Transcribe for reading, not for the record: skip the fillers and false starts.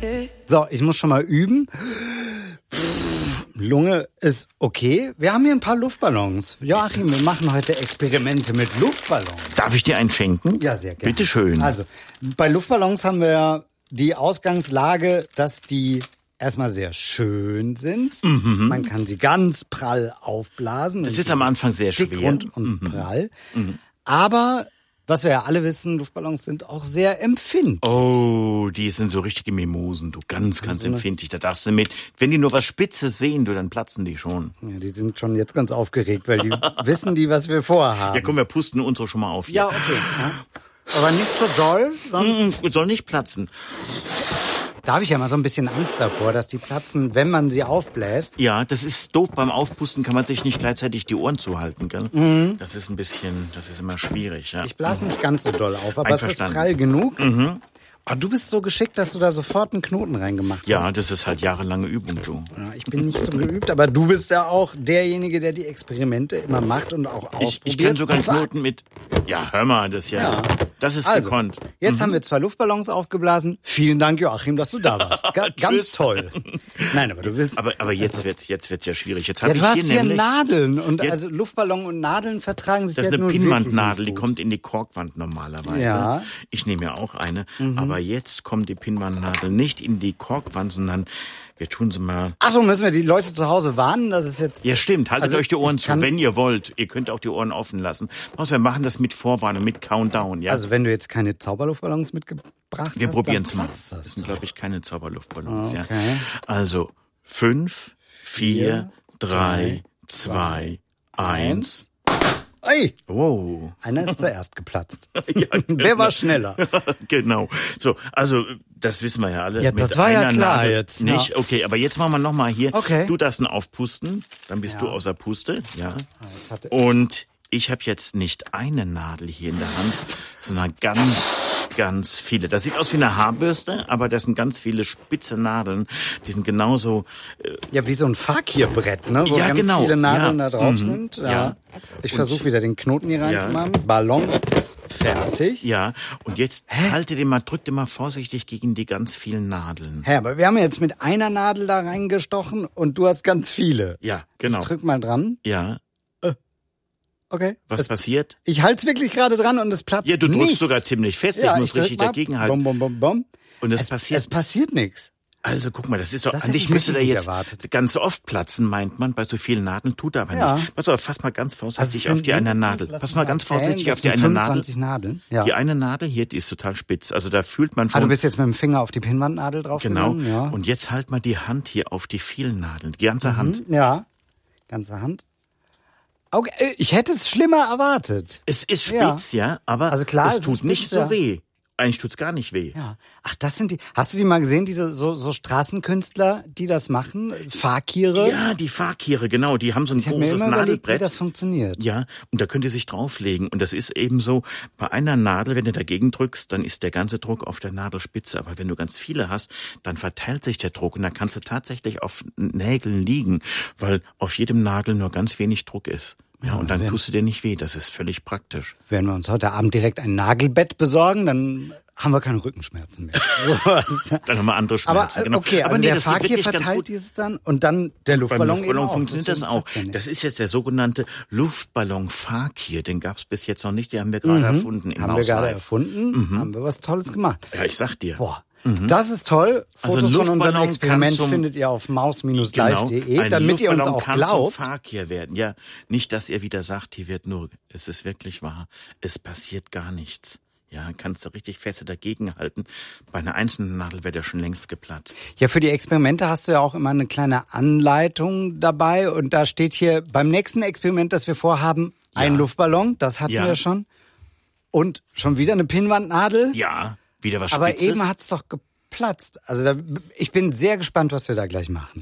So, ich muss schon mal üben. Lunge ist okay. Wir haben hier ein paar Luftballons. Joachim, wir machen heute Experimente mit Luftballons. Darf ich dir einen schenken? Ja, sehr gerne. Bitte schön. Also, bei Luftballons haben wir die Ausgangslage, dass die erstmal sehr schön sind. Man kann sie ganz prall aufblasen. Das ist am Anfang sehr dick, schwer. rund und prall. Aber, was wir ja alle wissen, Luftballons sind auch sehr empfindlich. Oh, die sind so richtige Mimosen, du, ganz empfindlich. Da darfst du mit, wenn die nur was Spitzes sehen, du, dann platzen die schon. Ja, die sind schon jetzt ganz aufgeregt, weil die wissen die, was wir vorhaben. Ja, komm, wir pusten unsere schon mal auf hier. Ja, okay. Ja. Aber nicht so doll. Soll nicht platzen. Da habe ich ja mal so ein bisschen Angst davor, dass die platzen, wenn man sie aufbläst. Ja, das ist doof. Beim Aufpusten kann man sich nicht gleichzeitig die Ohren zuhalten, gell? Das ist immer schwierig, ja. Ich blase nicht ganz so doll auf, aber es ist Einverstanden. prall genug. Oh, du bist so geschickt, dass du da sofort einen Knoten reingemacht Ja, hast. das ist halt jahrelange Übung, du. Ja, ich bin nicht so geübt, aber du bist ja auch derjenige, der die Experimente immer macht und auch ausprobiert. Ich kann sogar einen Zack. Knoten mit... Ja, hör mal, das das ist Also, gekonnt. jetzt haben wir 2 Luftballons aufgeblasen. Vielen Dank, Joachim, dass du da warst. Ganz Tschüss. toll. Nein, aber du willst... Aber jetzt wird's ja schwierig. Jetzt Ja, habe du hast ich hier nämlich... Nadeln und Jetzt- also Luftballon und Nadeln vertragen sich Das ist ja eine nun Pinnwandnadel, wirklich die nicht kommt in die Korkwand normalerweise. Ja. Ich nehme ja auch eine, aber jetzt kommt die Pinnwandnadel nicht in die Korkwand, sondern wir tun sie mal... Ach so, müssen wir die Leute zu Hause warnen, dass es jetzt... Ja, stimmt. Haltet Also euch die Ohren ich zu, kann- wenn ihr wollt. Ihr könnt auch die Ohren offen lassen. Also wir machen das mit Vorwarnung, mit Countdown, ja? Also wenn du jetzt keine Zauberluftballons mitgebracht hast, wir probieren's dann mal. platzt Das das sind, doch. glaube ich, keine Zauberluftballons, Okay. ja? Also 5, 4, 3, 2, 1. Ey, Wow. einer ist zuerst geplatzt. Ja, Wer war schneller? Genau. So, also das wissen wir ja alle. Ja, das war ja einer klar Nadel jetzt, ja. Nicht? Okay, aber jetzt machen wir noch mal hier. Okay. Du darfst ihn aufpusten, dann bist Ja. du außer Puste, ja. Ich hatte- Und ich habe jetzt nicht eine Nadel hier in der Hand, sondern ganz viele. Das sieht aus wie eine Haarbürste, aber das sind ganz viele spitze Nadeln. Die sind genauso... Ja, wie so ein Fakirbrett, ne? Wo Ja, ganz genau. viele Nadeln Ja. da drauf sind. Ja. Ja. Ich Und- versuche wieder den Knoten hier reinzumachen. Ballon ist fertig. Ja, und jetzt drück den mal vorsichtig gegen die ganz vielen Nadeln. Hä, aber wir haben jetzt mit einer Nadel da reingestochen und du hast ganz viele. Ja, genau. Ich drück mal dran. Ja, Okay. was passiert? Ich halte es wirklich gerade dran und es platzt Ja, du drückst nicht. sogar ziemlich fest. Ja, ich muss drück richtig mal. dagegen halten. Bom, bom, bom, bom. Und es Es passiert nichts. Also guck mal, das ist doch, Das an hätte dich ich müsste wirklich der nicht jetzt erwartet. ganz oft platzen, meint man, bei so vielen Nadeln, tut er aber Ja. nicht. Pass auf, fass mal ganz Also vorsichtig es auf sind die eine mindestens, Nadel. lass Pass mich mal ganz zählen, vorsichtig das auf die sind eine Nadel. 25 Nadeln. Ja. Die eine Nadel hier, die ist total spitz. Also da fühlt man schon. Du bist jetzt mit dem Finger auf die Pinnwandnadel drauf genau. gegangen, ja. Und jetzt halt mal die Hand hier auf die vielen Nadeln, die ganze Hand. Ja, ganze Hand. Okay, ich hätte es schlimmer erwartet. Es ist spitz, ja, aber Also klar, es es tut ist nicht spitz, so ja. weh. Eigentlich tut's gar nicht weh. Ja. Ach, das sind die. Hast du die mal gesehen, diese so Straßenkünstler, die das machen? Fakire? Ja, die Fakire, genau, die haben so ein Ich habe mir großes immer überlegt, wie Nadelbrett. das funktioniert. Ja, und da könnt ihr sich drauflegen. Und das ist eben so, bei einer Nadel, wenn du dagegen drückst, dann ist der ganze Druck auf der Nadelspitze. Aber wenn du ganz viele hast, dann verteilt sich der Druck und dann kannst du tatsächlich auf Nägeln liegen, weil auf jedem Nagel nur ganz wenig Druck ist. Ja, und dann tust du dir nicht weh. Das ist völlig praktisch. Wenn wir uns heute Abend direkt ein Nagelbett besorgen, dann haben wir keine Rückenschmerzen mehr. Sowas. Dann haben wir andere Aber Schmerzen. genau. okay, also Aber nee, der das geht Fakir wirklich ganz verteilt gut. dieses dann und dann der Beim Luftballon, Luftballon eben auch. funktioniert das Deswegen auch. platzt er nicht. Das ist jetzt der sogenannte Luftballon-Fakir. Den gab's bis jetzt noch nicht. Den haben wir gerade erfunden im haben Haus wir gerade Live. erfunden, haben wir was Tolles gemacht. Ja, ich sag dir. Boah, das ist toll. Also Fotos von unserem Luftballon Experiment kann zum- findet ihr auf maus-live.de, Ein damit ihr uns Luftballon auch kann glaubt. zum Fakir werden. Ja, nicht, dass ihr wieder sagt, hier wird nur, es ist wirklich wahr, es passiert gar nichts. Ja, kannst du richtig feste dagegen halten. Bei einer einzelnen Nadel wäre der schon längst geplatzt. Ja, für die Experimente hast du ja auch immer eine kleine Anleitung dabei und da steht hier beim nächsten Experiment, das wir vorhaben, ein Luftballon, das hatten Ja. wir schon. Und schon wieder eine Pinnwandnadel. Ja, wieder was Aber Spitzes. eben hat's doch geplatzt. Also ich bin sehr gespannt, was wir da gleich machen.